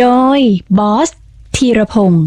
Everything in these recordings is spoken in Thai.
โดยบอสธีรพงศ์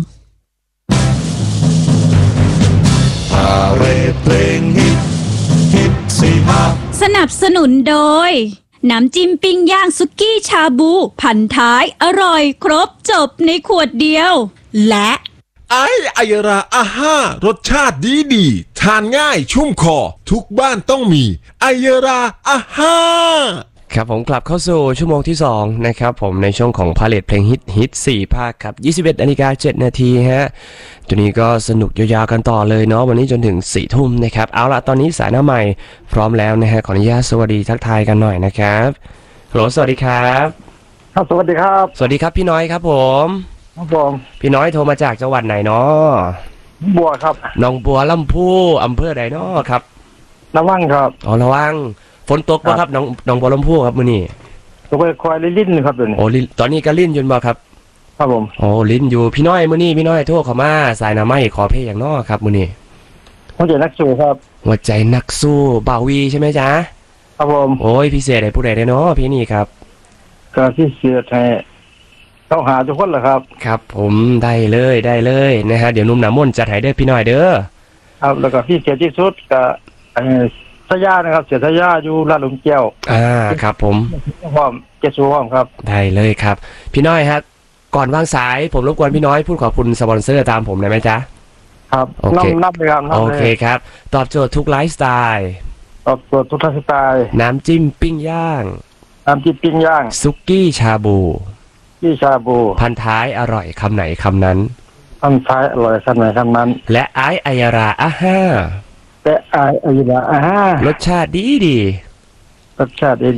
สนับสนุนโดยน้ำจิ้มปิ้งย่างสุกี้ชาบูพันท้ายอร่อยครบจบในขวดเดียวและไอยราอาห้ารสชาติดีทานง่ายชุ่มคอทุกบ้านต้องมีไอยราอาห้าครับผมกลับเข้าสู่ชั่วโมงที่2นะครับผมในช่วงของพาเลทเพลงฮิต4ภาคครับ 21:07 นาทีฮะตัวนี้ก็สนุกยาวๆกันต่อเลยเนาะวันนี้จนถึง 4 ทุ่มนะครับเอาละตอนนี้สายหน้าใหม่พร้อมแล้วนะฮะขออนุญาตสวัสดีทักทายกันหน่อยนะครับฮัลโหลสวัสดีครับครับสวัสดีครับสวัสดีครับพี่น้อยครับผมครับผมพี่น้อยโทรมาจากจังหวัดไหนเนาะบัวครับหนองบัวลำพูอำเภอใดเนาะครับระวังครับอ๋อระวังฝนตกป่ะครับหนองบัวลำพูครับมื้อนี้ตกไปคอยลิ้นครับตัวนี้โอ้ตอนนี้ก็ลิ้นอยู่บ่ครับครับผมโอ้ลิ้นอยู่พี่น้อยมื้อนี้พี่น้อยโทรเข้ามาสายหน้าไม้ขอเพลงอย่างน้อครับมื้อนี้หัวใจนักสู้ครับหัวใจนักสู้บ่าววีใช่ไหมจ๊ะครับผมโอ้ยพิเศษให้ผู้ใดได้เนาะพี่นี่ครับก็พิเศษให้ต้องหาทุกคนแหละครับครับผมได้เลยนะฮะเดี๋ยวนุ่มหนามนจัดให้เด้อพี่น้อยเด้อครับแล้วก็พิเศษที่สุดก็สยานะครับเสียสยาอยู่ลาดหลุมแก้วครับผมพร้อมเจสูพร้อมครับได้เลยครับพี่น้อยฮะก่อนวางสายผมรบกวนพี่น้อยพูดขอบคุณสปอนเซอร์ตามผมได้ไหมจ๊ะครับนับเลยครับโอเคครับตอบโจทย์ทุกไลฟ์สไตล์ตอบโจทย์ทุกไลฟ์สไตล์น้ำจิ้มปิ้งย่างสุกี้ชาบูพันท้ายอร่อยคำไหนคำนั้นพันท้ายอร่อยคำไหนคำนั้นและไอยาราอาห้ารสชาติดีรสชาติดี